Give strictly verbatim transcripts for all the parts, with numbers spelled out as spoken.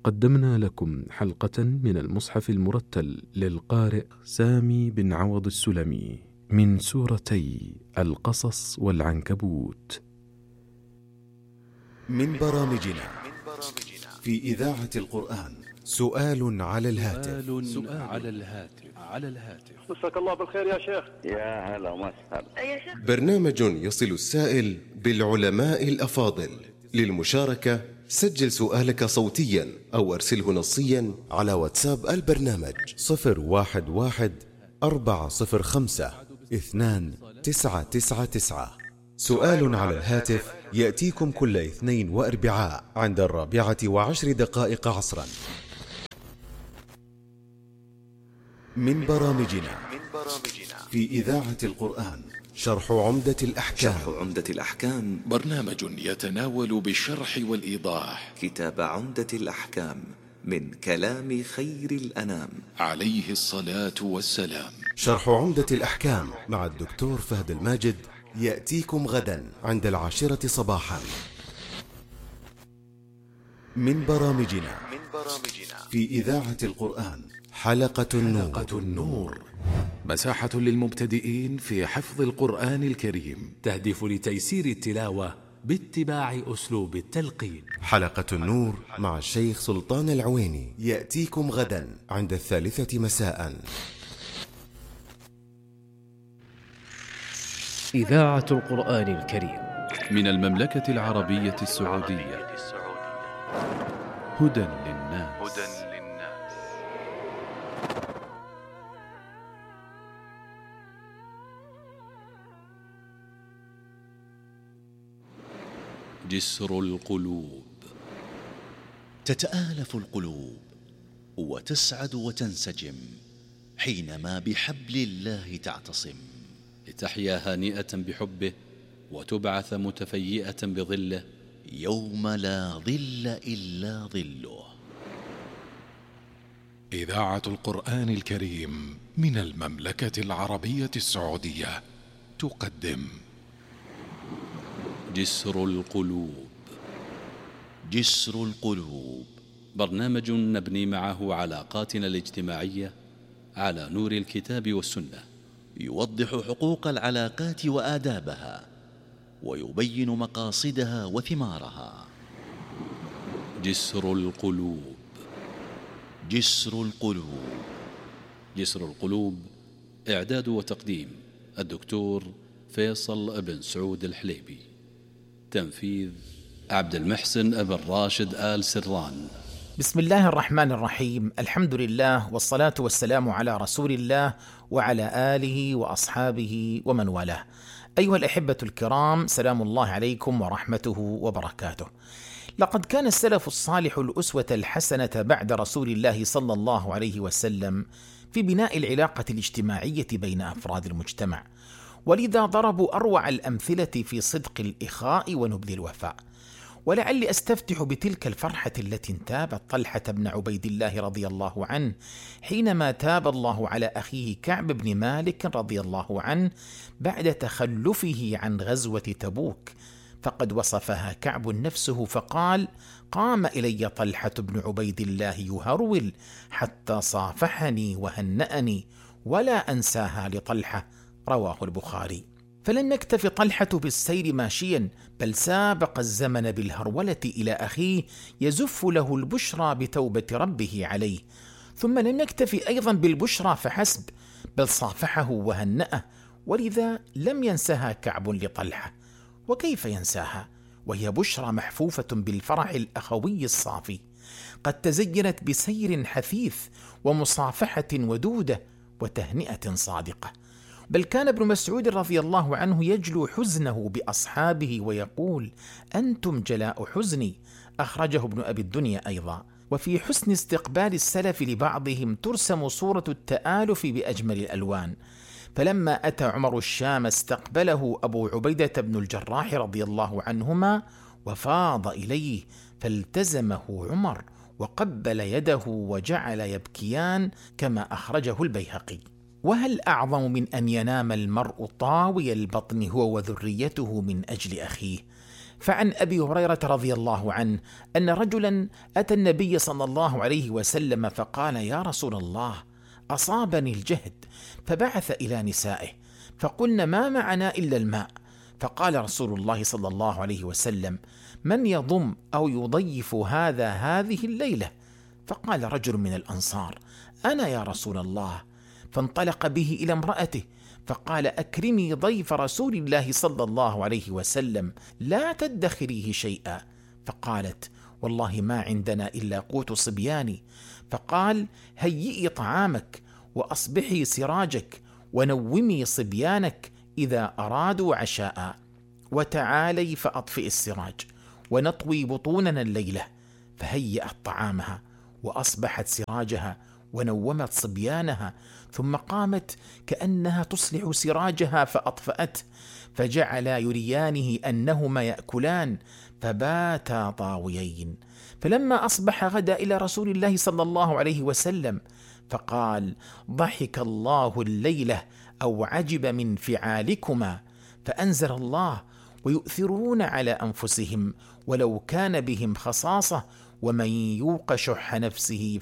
قدمنا لكم حلقة من المصحف المرتل للقارئ سامي بن عوض السلمي من سورتي القصص والعنكبوت. من برامجنا في إذاعة القرآن سؤال على الهاتف. سؤال على الهاتف على الهاتف مساك الله بالخير يا شيخ. يا هلا وسهلا يا شيخ. برنامج يصل السائل بالعلماء الأفاضل. للمشاركة سجل سؤالك صوتيا أو أرسله نصيا على واتساب البرنامج صفر واحد واحد أربعة صفر خمسة اثنان تسعة تسعة تسعة. سؤال على الهاتف يأتيكم كل اثنين وأربعاء عند الرابعة وعشر دقائق عصرا. من برامجنا في إذاعة القرآن شرح عمدة الأحكام. شرح عمدة الأحكام برنامج يتناول بالشرح والإيضاح كتاب عمدة الأحكام من كلام خير الأنام عليه الصلاة والسلام. شرح عمدة الأحكام مع الدكتور فهد الماجد يأتيكم غدا عند العاشرة صباحا. من برامجنا في إذاعة القرآن حلقة النور. حلقة النور مساحة للمبتدئين في حفظ القرآن الكريم، تهدف لتيسير التلاوة باتباع أسلوب التلقين. حلقة النور مع الشيخ سلطان العويني يأتيكم غدا عند الثالثة مساء. إذاعة القرآن الكريم من المملكة العربية السعودية. هدى للناس. جسر القلوب. تتآلف القلوب وتسعد وتنسجم حينما بحبل الله تعتصم، لتحيا هانئة بحبه وتبعث متفيئة بظله يوم لا ظل إلا ظله. إذاعة القرآن الكريم من المملكة العربية السعودية تقدم جسر القلوب. جسر القلوب برنامج نبني معه علاقاتنا الاجتماعية على نور الكتاب والسنة، يوضح حقوق العلاقات وآدابها ويبين مقاصدها وثمارها. جسر القلوب. جسر القلوب. جسر القلوب إعداد وتقديم الدكتور فيصل بن سعود الحليبي. تنفيذ عبد المحسن ابن راشد آل سران. بسم الله الرحمن الرحيم. الحمد لله والصلاة والسلام على رسول الله وعلى آله وأصحابه ومن والاه. أيها الأحبة الكرام، سلام الله عليكم ورحمته وبركاته. لقد كان السلف الصالح الأسوة الحسنة بعد رسول الله صلى الله عليه وسلم في بناء العلاقة الاجتماعية بين أفراد المجتمع، ولذا ضربوا أروع الأمثلة في صدق الإخاء ونبذ الوفاء. ولعلي أستفتح بتلك الفرحة التي انتابت طلحة بن عبيد الله رضي الله عنه حينما تاب الله على أخيه كعب بن مالك رضي الله عنه بعد تخلفه عن غزوة تبوك، فقد وصفها كعب نفسه فقال: قام إلي طلحة بن عبيد الله يهرول حتى صافحني وهنأني ولا أنساها لطلحة. رواه البخاري. فلن يكتف طلحة بالسير ماشيا، بل سابق الزمن بالهرولة إلى أخيه يزف له البشرى بتوبة ربه عليه. ثم لم يكتف أيضا بالبشرى فحسب، بل صافحه وهنأه، ولذا لم ينسها كعب لطلحة. وكيف ينساها وهي بشرى محفوفة بالفرح الأخوي الصافي، قد تزينت بسير حثيث ومصافحة ودودة وتهنئة صادقة. بل كان ابن مسعود رضي الله عنه يجلو حزنه بأصحابه ويقول: أنتم جلاء حزني. أخرجه ابن أبي الدنيا أيضا. وفي حسن استقبال السلف لبعضهم ترسم صورة التآلف بأجمل الألوان. فلما أتى عمر الشام استقبله أبو عبيدة بن الجراح رضي الله عنهما وفاض إليه، فالتزمه عمر وقبل يده وجعل يبكيان، كما أخرجه البيهقي. وهل أعظم من أن ينام المرء طاوي البطن هو وذريته من أجل أخيه؟ فعن أبي هريرة رضي الله عنه أن رجلا أتى النبي صلى الله عليه وسلم فقال: يا رسول الله، أصابني الجهد، فبعث إلى نسائه فقلن: ما معنا إلا الماء. فقال رسول الله صلى الله عليه وسلم: من يضم أو يضيف هذا هذه الليلة؟ فقال رجل من الأنصار: أنا يا رسول الله. فانطلق به إلى امرأته فقال: أكرمي ضيف رسول الله صلى الله عليه وسلم، لا تدخريه شيئا. فقالت: والله ما عندنا إلا قوت صبياني. فقال: هيئي طعامك وأصبحي سراجك ونومي صبيانك إذا أرادوا عشاء، وتعالي فأطفئ السراج ونطوي بطوننا الليلة. فهيأت طعامها وأصبحت سراجها ونومت صبيانها، ثم قامت كأنها تصلح سراجها فأطفأته، فجعلا يريانه أنهما يأكلان، فباتا طاويين. فلما أصبح غدا إلى رسول الله صلى الله عليه وسلم فقال: ضحك الله الليلة أو عجب من فعالكما. فأنزل الله: ويؤثرون على أنفسهم ولو كان بهم خصاصة ومن يوق شح نفسه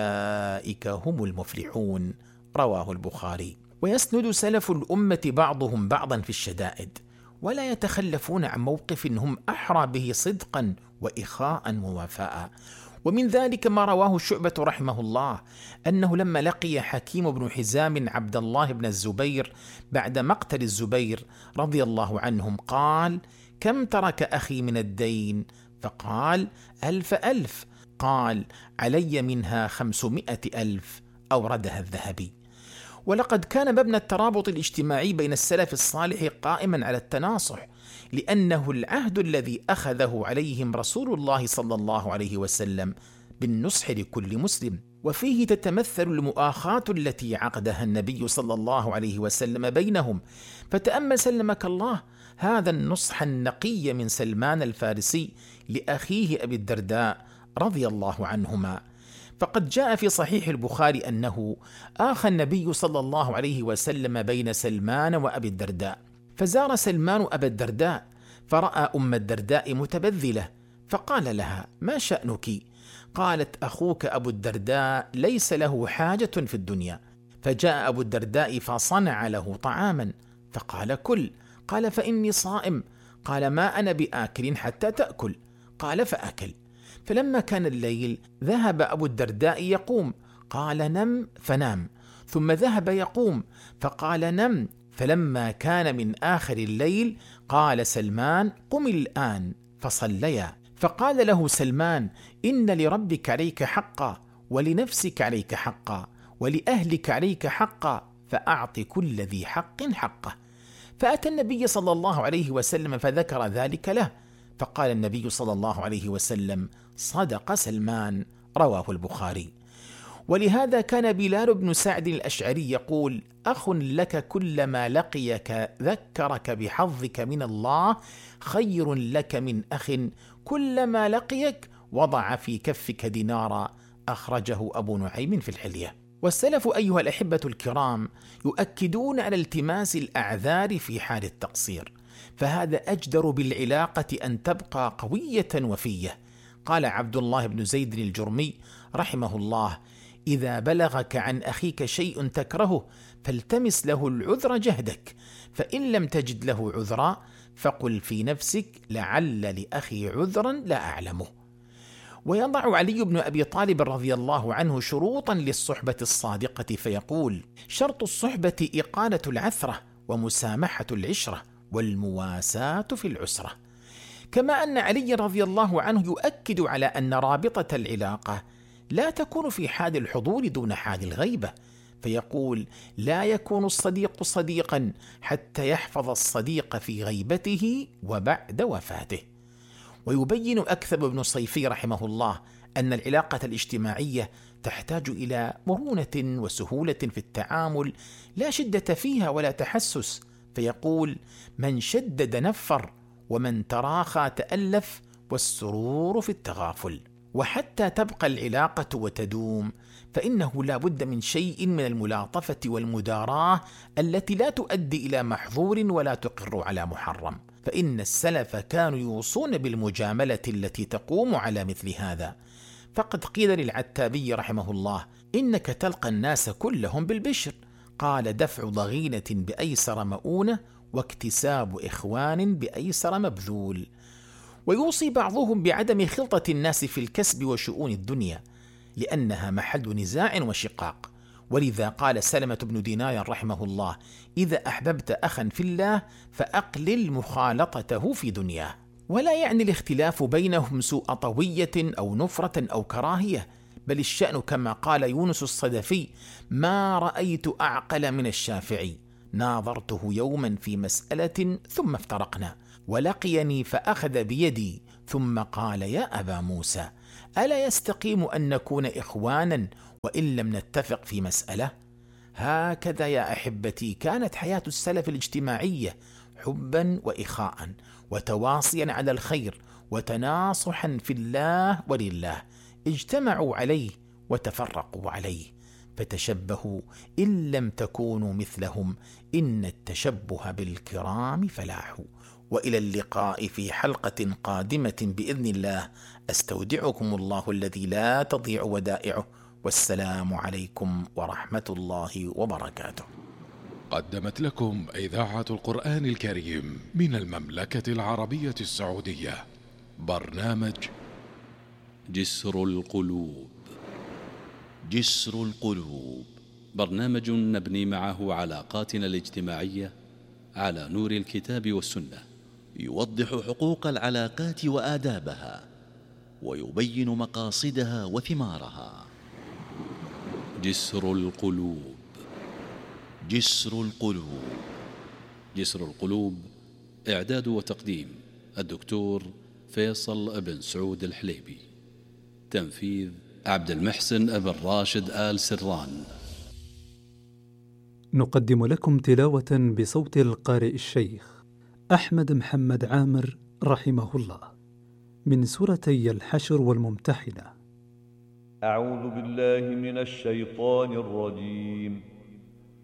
فأولئك هم المفلحون. رواه البخاري. ويسند سلف الأمة بعضهم بعضا في الشدائد، ولا يتخلفون عن موقف هم أحرى به صدقا وإخاء ووفاء. ومن ذلك ما رواه شعبة رحمه الله أنه لما لقي حكيم بن حزام عبد الله بن الزبير بعد مقتل الزبير رضي الله عنهم قال: كم ترك أخي من الدين؟ فقال: ألف ألف. قال: علي منها خمسمائة ألف. أوردها الذهبي. ولقد كان مبنى الترابط الاجتماعي بين السلف الصالح قائما على التناصح، لأنه العهد الذي أخذه عليهم رسول الله صلى الله عليه وسلم بالنصح لكل مسلم، وفيه تتمثل المؤاخاة التي عقدها النبي صلى الله عليه وسلم بينهم. فتأمل سلمك الله هذا النصح النقي من سلمان الفارسي لأخيه أبي الدرداء رضي الله عنهما. فقد جاء في صحيح البخاري أنه آخى النبي صلى الله عليه وسلم بين سلمان وأبي الدرداء، فزار سلمان أبا الدرداء فرأى أم الدرداء متبذلة، فقال لها: ما شأنك؟ قالت: أخوك أبو الدرداء ليس له حاجة في الدنيا. فجاء أبو الدرداء فصنع له طعاما، فقال: كل. قال: فإني صائم. قال: ما أنا بآكل حتى تأكل. قال: فأكل. فلما كان الليل ذهب أبو الدرداء يقوم، قال: نم، فنام. ثم ذهب يقوم فقال: نم. فلما كان من آخر الليل قال سلمان: قم الآن. فصليا. فقال له سلمان: إن لربك عليك حقا، ولنفسك عليك حقا، ولأهلك عليك حقا، فأعط كل ذي حق حقه. فأتى النبي صلى الله عليه وسلم فذكر ذلك له، فقال النبي صلى الله عليه وسلم: صدق سلمان. رواه البخاري. ولهذا كان بلال بن سعد الأشعري يقول: أخ لك كلما لقيك ذكرك بحظك من الله خير لك من أخ كلما لقيك وضع في كفك دينارا. أخرجه أبو نعيم في الحلية. والسلف أيها الأحبة الكرام يؤكدون على التماس الأعذار في حال التقصير، فهذا أجدر بالعلاقة أن تبقى قوية وفية. قال عبد الله بن زيد الجرمي رحمه الله: إذا بلغك عن أخيك شيء تكرهه فالتمس له العذر جهدك، فإن لم تجد له عذرا فقل في نفسك: لعل لأخي عذرا لا أعلمه. ويضع علي بن أبي طالب رضي الله عنه شروطا للصحبة الصادقة فيقول: شرط الصحبة إقالة العثرة ومسامحة العشرة والمواساة في العسرة. كما أن علي رضي الله عنه يؤكد على أن رابطة العلاقة لا تكون في حال الحضور دون حال الغيبة، فيقول: لا يكون الصديق صديقا حتى يحفظ الصديق في غيبته وبعد وفاته. ويبين أكثب بن صيفي رحمه الله أن العلاقة الاجتماعية تحتاج إلى مرونة وسهولة في التعامل لا شدة فيها ولا تحسس، فيقول: من شدد نفر، ومن تراخى تألف، والسرور في التغافل. وحتى تبقى العلاقة وتدوم فإنه لا بد من شيء من الملاطفة والمداراة التي لا تؤدي إلى محظور ولا تقر على محرم. فإن السلف كانوا يوصون بالمجاملة التي تقوم على مثل هذا. فقد قيل للعتابي رحمه الله: إنك تلقى الناس كلهم بالبشر، قال: دفع ضغينة بأيسر مؤونة، واكتساب إخوان بأيسر مبذول. ويوصي بعضهم بعدم خلطة الناس في الكسب وشؤون الدنيا، لأنها محل نزاع وشقاق. ولذا قال سلمة بن دينار رحمه الله: إذا أحببت أخا في الله فأقلل مخالطته في دنياه. ولا يعني الاختلاف بينهم سوء طوية أو نفرة أو كراهية، بل الشأن كما قال يونس الصدفي: ما رأيت أعقل من الشافعي، ناظرته يوما في مسألة ثم افترقنا، ولقيني فأخذ بيدي ثم قال: يا أبا موسى، ألا يستقيم أن نكون إخوانا وإن لم نتفق في مسألة؟ هكذا يا أحبتي كانت حياة السلف الاجتماعية، حبا وإخاء وتواصيا على الخير وتناصحا في الله ولله، اجتمعوا عليه وتفرقوا عليه. فتشبهوا إن لم تكونوا مثلهم، إن التشبه بالكرام فلاح. وإلى اللقاء في حلقة قادمة بإذن الله، أستودعكم الله الذي لا تضيع ودائعه، والسلام عليكم ورحمة الله وبركاته. قدمت لكم إذاعة القرآن الكريم من المملكة العربية السعودية برنامج جسر القلوب. جسر القلوب، برنامج نبني معه علاقاتنا الاجتماعية على نور الكتاب والسنة، يوضح حقوق العلاقات وآدابها، ويبين مقاصدها وثمارها. جسر القلوب. جسر القلوب. جسر القلوب، إعداد وتقديم الدكتور فيصل بن سعود الحليبي، تنفيذ عبد المحسن بن راشد آل سران. نقدم لكم تلاوة بصوت القارئ الشيخ أحمد محمد عامر رحمه الله من سورتي الحشر والممتحنة. أعوذ بالله من الشيطان الرجيم.